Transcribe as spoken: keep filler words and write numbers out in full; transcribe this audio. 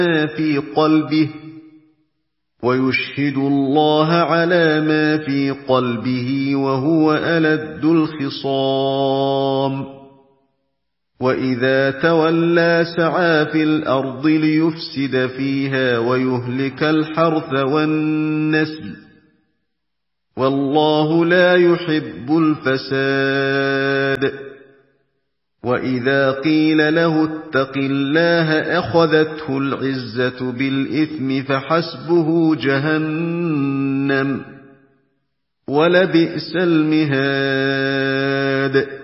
ما في قلبه ويشهد الله على ما في قلبه وهو ألد الخصام وإذا تولى سعى في الأرض ليفسد فيها ويهلك الحرث والنسل والله لا يحب الفساد وإذا قيل له اتق الله أخذته العزة بالإثم فحسبه جهنم ولبئس المهاد